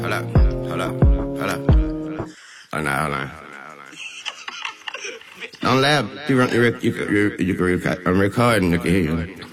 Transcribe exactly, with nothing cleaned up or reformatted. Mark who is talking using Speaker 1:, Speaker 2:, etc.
Speaker 1: Hold up, hold up, hold up. Hold on, hold on. Don't laugh. You, you, you, you, you, you, I'm recording. You can hear you.